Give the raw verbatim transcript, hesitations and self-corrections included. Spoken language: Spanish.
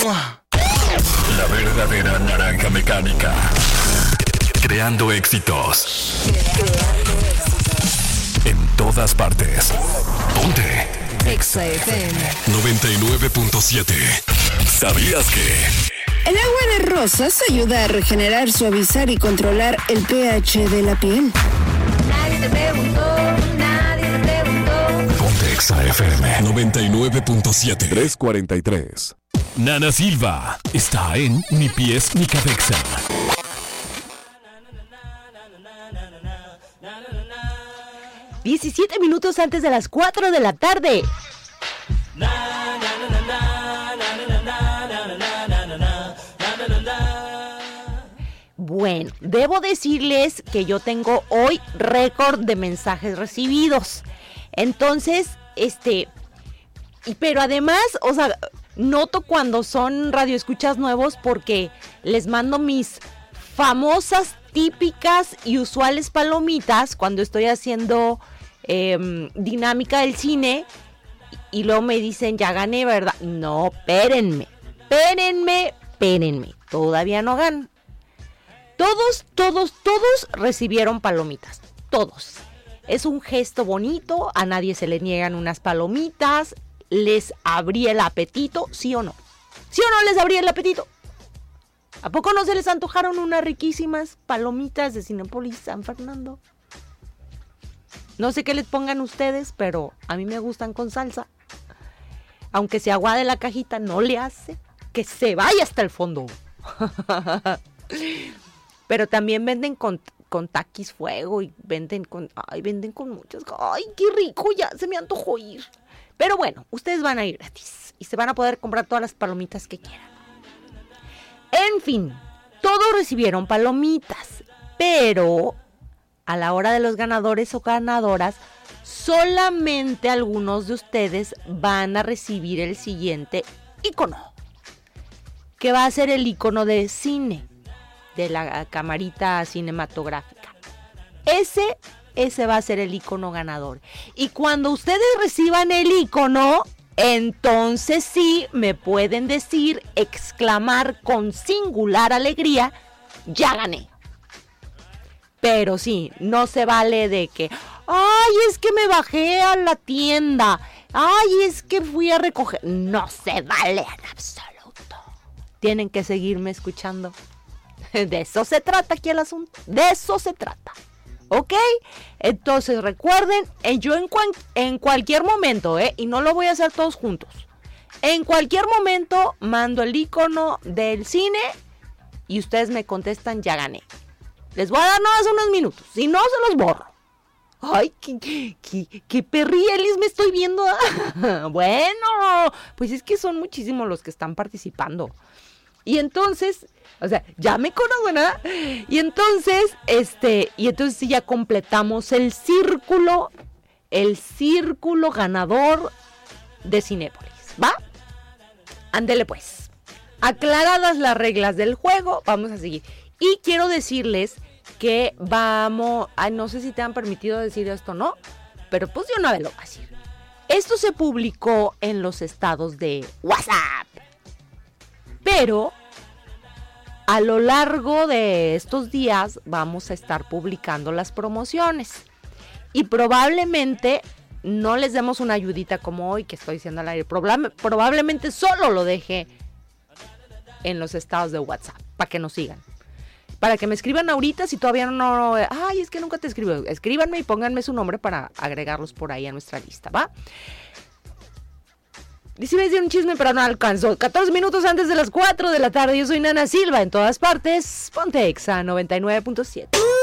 La verdadera naranja mecánica. Creando éxitos. Creando éxitos. En todas partes. Ponte. Exa F M noventa y nueve punto siete. ¿Sabías que? El agua de rosas ayuda a regenerar, suavizar y controlar el pH de la piel? Nadie te preguntó, nadie te preguntó. Ponte Exa F M noventa y nueve punto siete. tres cuarenta y tres. Nana Silva está en Ni Pies Ni Cabeza. diecisiete minutos antes de las cuatro de la tarde. Bueno, debo decirles que yo tengo hoy récord de mensajes recibidos. Entonces, este, pero además, o sea, noto cuando son radioescuchas nuevos porque les mando mis famosas, típicas y usuales palomitas cuando estoy haciendo eh, dinámica del cine y luego me dicen, ya gané, ¿verdad? No, espérenme, espérenme, espérenme, todavía no gano. Todos, todos, todos recibieron palomitas, todos. Es un gesto bonito, a nadie se le niegan unas palomitas, les abrí el apetito, ¿sí o no? ¿Sí o no les abrí el apetito? ¿A poco no se les antojaron unas riquísimas palomitas de Cinépolis San Fernando? No sé qué les pongan ustedes, pero a mí me gustan con salsa. Aunque se aguade la cajita, no le hace que se vaya hasta el fondo. Pero también venden con, con taquis fuego y venden con, ay, venden con muchas. Ay, qué rico, ya se me antojó ir. Pero bueno, ustedes van a ir gratis y se van a poder comprar todas las palomitas que quieran. En fin, todos recibieron palomitas, pero a la hora de los ganadores o ganadoras, solamente algunos de ustedes van a recibir el siguiente icono, que va a ser el icono de cine, de la camarita cinematográfica. Ese, ese va a ser el icono ganador. Y cuando ustedes reciban el icono, entonces sí me pueden decir, exclamar con singular alegría, ya gané. Pero sí, no se vale de que, ay, es que me bajé a la tienda, ay, es que fui a recoger. No se vale en absoluto. Tienen que seguirme escuchando. De eso se trata aquí el asunto, de eso se trata. ¿Ok? Entonces recuerden, yo en, cuan, en cualquier momento, ¿eh? Y no lo voy a hacer todos juntos. En cualquier momento mando el icono del cine y ustedes me contestan, ya gané. Les voy a dar nomás unos minutos, si no se los borro. Ay, qué, qué, qué perrielis me estoy viendo. Bueno, pues es que son muchísimos los que están participando. Y entonces, o sea, ya me conocen, ¿verdad? Y entonces, este, y entonces sí ya completamos el círculo, el círculo ganador de Cinépolis, ¿va? Ándele pues. Aclaradas las reglas del juego, vamos a seguir. Y quiero decirles que vamos, ay, no sé si te han permitido decir esto o no, pero pues yo una vez lo voy a decir. Esto se publicó en los estados de WhatsApp. Pero a lo largo de estos días vamos a estar publicando las promociones. Y probablemente no les demos una ayudita como hoy que estoy diciendo al aire. Probable, probablemente solo lo deje en los estados de WhatsApp para que nos sigan. Para que me escriban ahorita si todavía no... Ay, es que nunca te escribo. Escríbanme y pónganme su nombre para agregarlos por ahí a nuestra lista, ¿va? Y si me decían un chisme, pero no alcanzó. catorce minutos antes de las cuatro de la tarde. Yo soy Nana Silva. En todas partes, ponte Exa noventa y nueve punto siete.